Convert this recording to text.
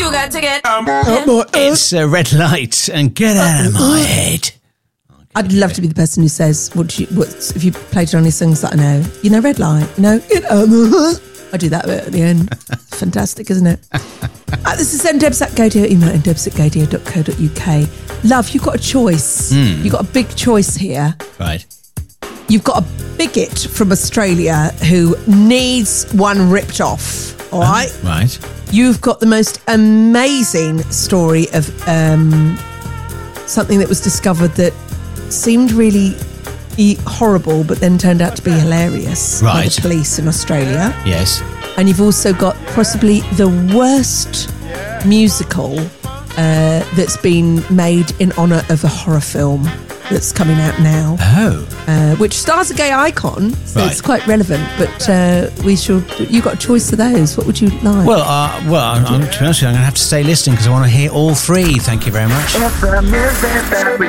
You got to get It's a red light and get out of my head. I'd love to be the person who says, what's if you played Johnny songs that I know? You know, red light. You know, I do that bit at the end. It's fantastic, isn't it? This is Debs at Gadio. Email debs@gadio.co.uk. Love, you've got a choice. You've got a big choice here. Right. You've got a bigot from Australia who needs one ripped off. All right? Right. You've got the most amazing story of something that was discovered that seemed really horrible, but then turned out to be hilarious by the police in Australia. Yes. And you've also got possibly the worst musical that's been made in honour of a horror film that's coming out now. Which stars a gay icon, so it's quite relevant. But you've got a choice of those. What would you like? Well, to be honest with you, I'm going to have to stay listening because I want to hear all three. Thank you very much. It's the music that we